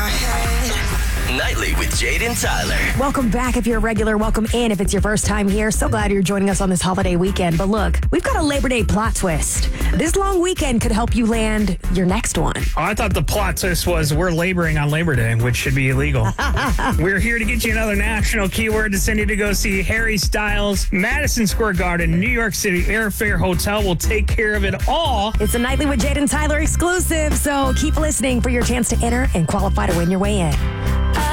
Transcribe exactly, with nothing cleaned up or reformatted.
my head. Nightly with Jade and Tyler. Welcome back if you're a regular. Welcome in if it's your first time here. So glad you're joining us on this holiday weekend. But look, we've got a Labor Day plot twist. This long weekend could help you land your next one. Oh, I thought the plot twist was we're laboring on Labor Day, which should be illegal. We're here to get you another national keyword to send you to go see Harry Styles. Madison Square Garden, New York City Airfare Hotel will take care of it all. It's a Nightly with Jade and Tyler exclusive, so keep listening for your chance to enter and qualify to win your way in.